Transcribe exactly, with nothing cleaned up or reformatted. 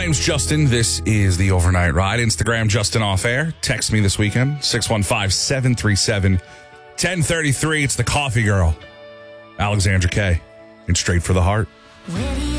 name's Justin. This is the Overnight Ride. Instagram, Justin Off Air. Text me this weekend, six one five, seven three seven, one oh three three. It's the Coffee Girl, Alexandra Kay, and Straight for the Heart. When